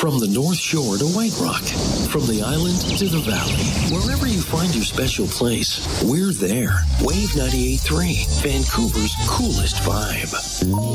From the North Shore to White Rock, from the island to the valley, wherever you find your special place, we're there. Wave 98.3, Vancouver's coolest vibe.